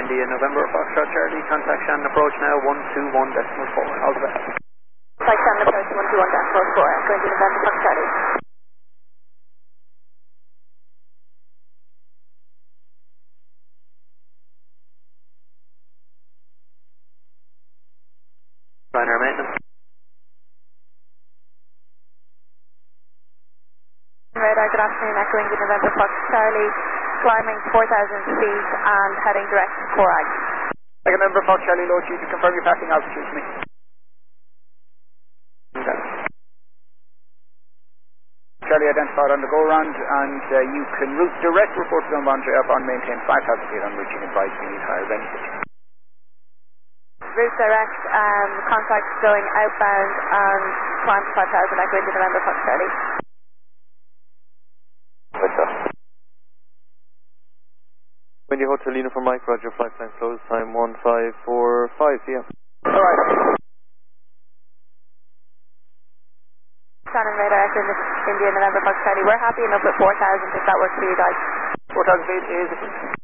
India, November, Foxtrot Charlie, contact Shannon approach now, 121.4, all the best. Contact Shannon approach 121.4, Echo India, November, Fox Charlie. Ryanair maintenance. Radar, good afternoon, Echo India, November, Fox Charlie, climbing 4,000 feet and heading direct to Corag. Echo November, Fox Charlie, low G, to confirm your passing altitude to me. Okay. Charlie identified on the go-round, and you can route direct report to upon maintain 5,000 feet on reaching advice you need higher benefit. Route direct, contact going outbound and climb 5,000, Echo India, November, Fox Charlie. Windy Hotel Uniform Mike, Roger, flight plan close, time 1545 p.m. Alright. Shannon Radar, Echo India, November, Fox Charlie. We're happy enough with 4,000 if that works for you guys. 4,000 feet is